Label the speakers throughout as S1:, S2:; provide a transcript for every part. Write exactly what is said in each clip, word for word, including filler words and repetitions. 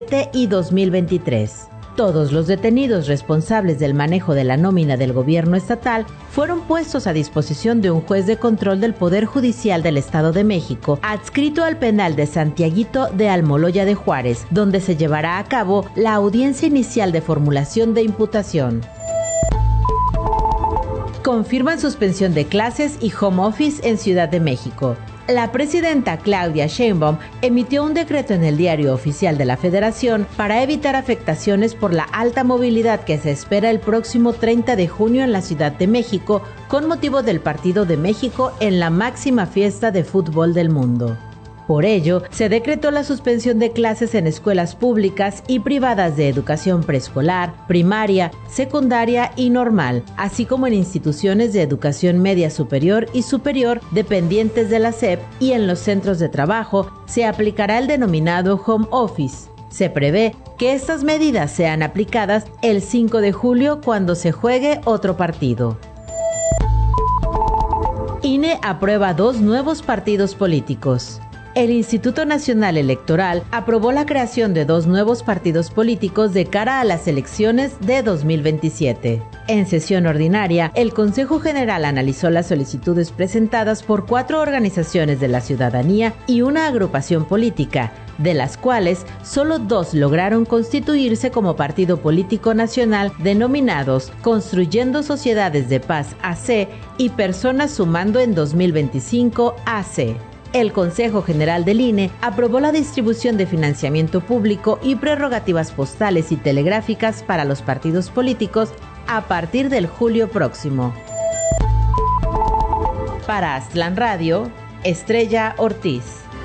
S1: veintisiete y dos mil veintitrés. Todos los detenidos responsables del manejo de la nómina del gobierno estatal fueron puestos a disposición de un juez de control del Poder Judicial del Estado de México, adscrito al penal de Santiaguito de Almoloya de Juárez, donde se llevará a cabo la audiencia inicial de formulación de imputación. Confirman suspensión de clases y home office en Ciudad de México. La presidenta Claudia Sheinbaum emitió un decreto en el Diario Oficial de la Federación para evitar afectaciones por la alta movilidad que se espera el próximo treinta de junio en la Ciudad de México con motivo del Partido de México en la máxima fiesta de fútbol del mundo. Por ello, se decretó la suspensión de clases en escuelas públicas y privadas de educación preescolar, primaria, secundaria y normal, así como en instituciones de educación media superior y superior dependientes de la S E P, y en los centros de trabajo se aplicará el denominado home office. Se prevé que estas medidas sean aplicadas el cinco de julio cuando se juegue otro partido. I N E aprueba dos nuevos partidos políticos. El Instituto Nacional Electoral aprobó la creación de dos nuevos partidos políticos de cara a las elecciones de dos mil veintisiete. En sesión ordinaria, el Consejo General analizó las solicitudes presentadas por cuatro organizaciones de la ciudadanía y una agrupación política, de las cuales solo dos lograron constituirse como partido político nacional, denominados Construyendo Sociedades de Paz A C y Personas Sumando en dos mil veinticinco A C. El Consejo General del I N E aprobó la distribución de financiamiento público y prerrogativas postales y telegráficas para los partidos políticos a partir del julio próximo. Para Aztlán Radio, Estrella Ortiz.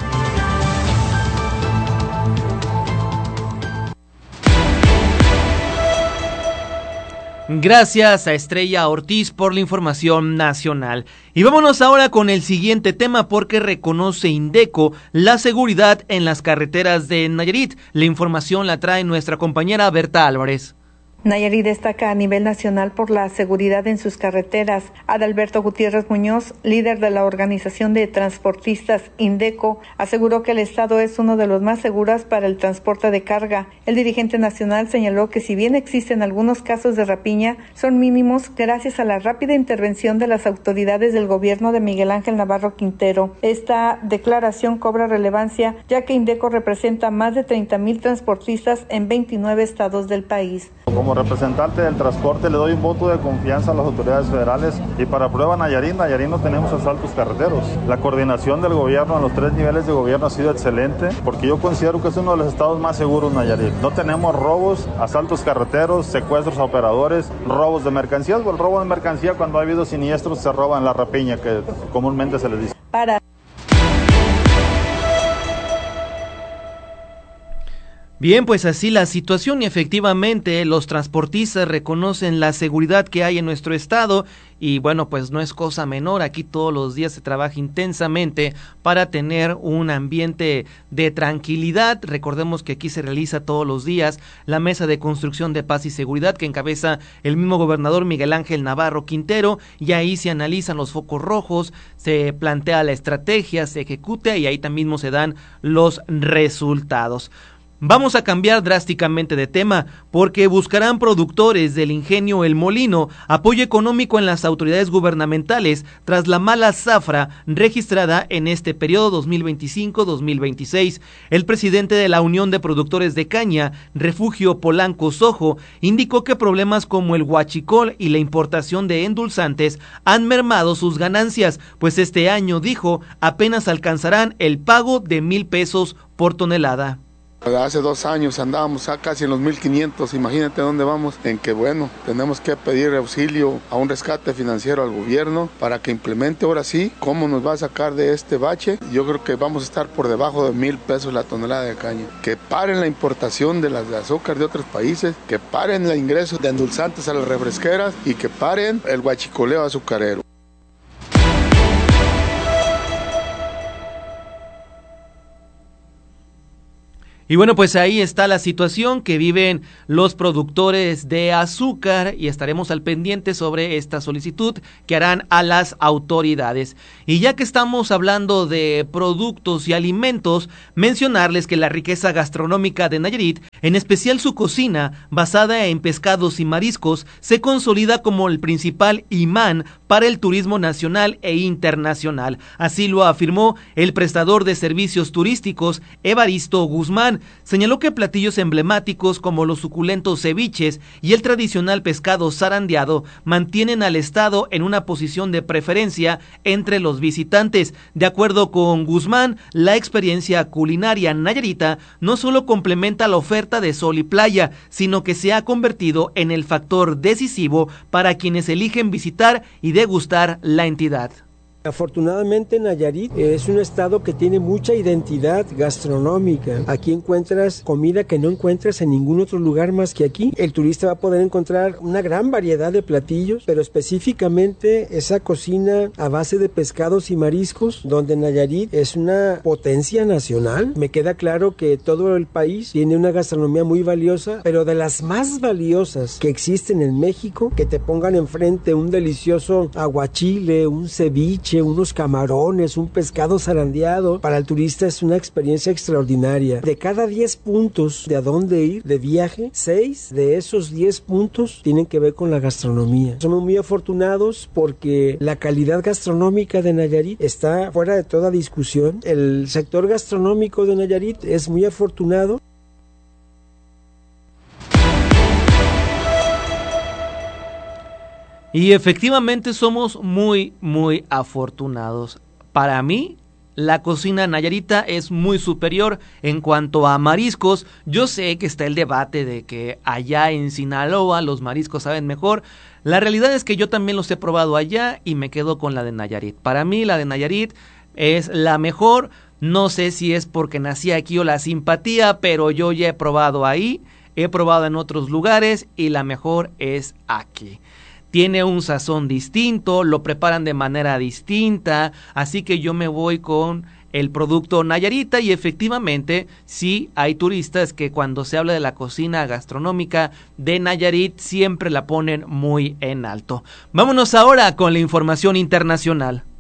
S2: Gracias a Estrella Ortiz por la información nacional. Y vámonos ahora con el siguiente tema, porque reconoce INDECO la seguridad en las carreteras de Nayarit. La información la trae nuestra compañera Berta Álvarez.
S3: Nayarit destaca a nivel nacional por la seguridad en sus carreteras. Adalberto Gutiérrez Muñoz, líder de la Organización de Transportistas INDECO, aseguró que el estado es uno de los más seguros para el transporte de carga. El dirigente nacional señaló que si bien existen algunos casos de rapiña, son mínimos gracias a la rápida intervención de las autoridades del gobierno de Miguel Ángel Navarro Quintero. Esta declaración cobra relevancia ya que INDECO representa más de treinta mil transportistas en veintinueve estados del país.
S4: Como representante del transporte le doy un voto de confianza a las autoridades federales y para prueba Nayarit, Nayarit no tenemos asaltos carreteros. La coordinación del gobierno en los tres niveles de gobierno ha sido excelente porque yo considero que es uno de los estados más seguros Nayarit. No tenemos robos, asaltos carreteros, secuestros a operadores, robos de mercancías o el robo de mercancía cuando ha habido siniestros se roban la rapiña que comúnmente se les dice.
S3: Para
S2: Bien, pues así la situación y efectivamente los transportistas reconocen la seguridad que hay en nuestro estado y bueno, pues no es cosa menor, aquí todos los días se trabaja intensamente para tener un ambiente de tranquilidad. Recordemos que aquí se realiza todos los días la Mesa de Construcción de Paz y Seguridad que encabeza el mismo gobernador Miguel Ángel Navarro Quintero y ahí se analizan los focos rojos, se plantea la estrategia, se ejecuta y ahí también mismo se dan los resultados. Vamos a cambiar drásticamente de tema porque buscarán productores del ingenio El Molino apoyo económico en las autoridades gubernamentales tras la mala zafra registrada en este periodo dos mil veinticinco dos mil veintiséis. El presidente de la Unión de Productores de Caña, Refugio Polanco Sojo, indicó que problemas como el huachicol y la importación de endulzantes han mermado sus ganancias, pues este año, dijo, apenas alcanzarán el pago de mil pesos por tonelada.
S5: Hace dos años andábamos a casi en los mil quinientos, imagínate dónde vamos, en que bueno, tenemos que pedir auxilio a un rescate financiero al gobierno para que implemente ahora sí cómo nos va a sacar de este bache. Yo creo que vamos a estar por debajo de mil pesos la tonelada de caña. Que paren la importación de las de azúcar de otros países, que paren el ingreso de endulzantes a las refresqueras y que paren el huachicoleo azucarero.
S2: Y bueno, pues ahí está la situación que viven los productores de azúcar y estaremos al pendiente sobre esta solicitud que harán a las autoridades. Y ya que estamos hablando de productos y alimentos, mencionarles que la riqueza gastronómica de Nayarit En especial su cocina, basada en pescados y mariscos, se consolida como el principal imán para el turismo nacional e internacional. Así lo afirmó el prestador de servicios turísticos Evaristo Guzmán. Señaló que platillos emblemáticos como los suculentos ceviches y el tradicional pescado zarandeado mantienen al estado en una posición de preferencia entre los visitantes. De acuerdo con Guzmán, la experiencia culinaria nayarita no solo complementa la oferta de sol y playa, sino que se ha convertido en el factor decisivo para quienes eligen visitar y degustar la entidad.
S6: Afortunadamente Nayarit es un estado que tiene mucha identidad gastronómica. Aquí encuentras comida que no encuentras en ningún otro lugar más que aquí. El turista va a poder encontrar una gran variedad de platillos, pero específicamente esa cocina a base de pescados y mariscos, donde Nayarit es una potencia nacional. Me queda claro que todo el país tiene una gastronomía muy valiosa, pero de las más valiosas que existen en México, que te pongan enfrente un delicioso aguachile, un ceviche, unos camarones, un pescado zarandeado, para el turista es una experiencia extraordinaria. De cada diez puntos de a dónde ir de viaje, seis de esos diez puntos tienen que ver con la gastronomía. Somos muy afortunados porque la calidad gastronómica de Nayarit está fuera de toda discusión. El sector gastronómico de Nayarit es muy afortunado.
S2: Y efectivamente somos muy, muy afortunados. Para mí, la cocina nayarita es muy superior en cuanto a mariscos. Yo sé que está el debate de que allá en Sinaloa los mariscos saben mejor. La realidad es que yo también los he probado allá y me quedo con la de Nayarit. Para mí la de Nayarit es la mejor. No sé si es porque nací aquí o la simpatía, pero yo ya he probado ahí, he probado en otros lugares y la mejor es aquí. Tiene un sazón distinto, lo preparan de manera distinta, así que yo me voy con el producto nayarita y efectivamente sí hay turistas que cuando se habla de la cocina gastronómica de Nayarit siempre la ponen muy en alto. Vámonos ahora con la información internacional.